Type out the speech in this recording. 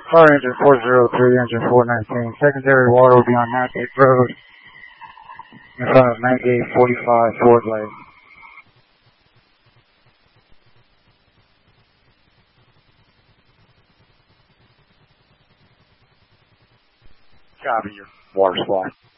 Fire engine 403, engine 419. Secondary water will be on 98 Road in front of 9845 Ford Lake. Copy your water supply.